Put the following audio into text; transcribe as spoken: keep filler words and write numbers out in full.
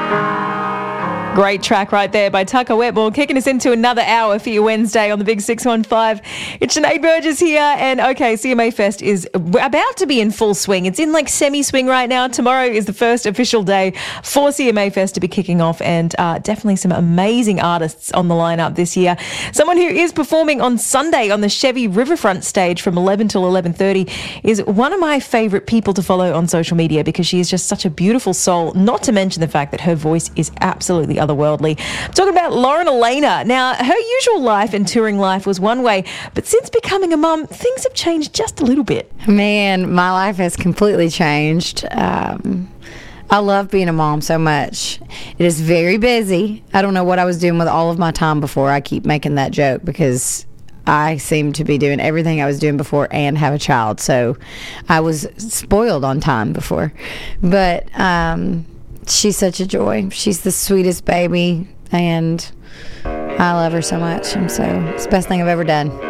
Great track right there by Tucker Wetmore, kicking us into another hour for your Wednesday on the Big six one five. It's Sinead Burgess here, and okay, C M A Fest is about to be in full swing. It's in like semi-swing right now. Tomorrow is the first official day for C M A Fest to be kicking off, and uh, definitely some amazing artists on the lineup this year. Someone who is performing on Sunday on the Chevy Riverfront stage from eleven till eleven thirty is one of my favourite people to follow on social media because she is just such a beautiful soul, not to mention the fact that her voice is absolutely otherworldly. I'm talking about Lauren Alaina. Now, her usual life and touring life was one way, but since becoming a mum, things have changed just a little bit. Man, my life has completely changed. Um, I love being a mom so much. It is very busy. I don't know what I was doing with all of my time before. I keep making that joke because I seem to be doing everything I was doing before and have a child. So I was spoiled on time before. But um, she's such a joy. She's the sweetest baby, and I love her so much. And so it's the best thing I've ever done.